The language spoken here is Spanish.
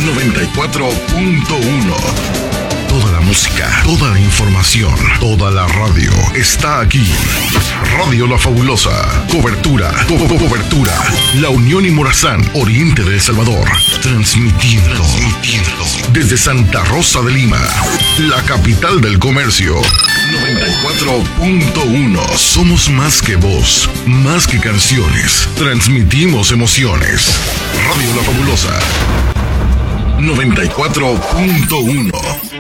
94.1. Toda la música, toda la información, toda la radio está aquí. Radio La Fabulosa. Cobertura. La Unión y Morazán, oriente de El Salvador. Transmitiendo desde Santa Rosa de Lima, la capital del comercio. 94.1. Somos más que voz, más que canciones. Transmitimos emociones. Radio La Fabulosa. 94.1.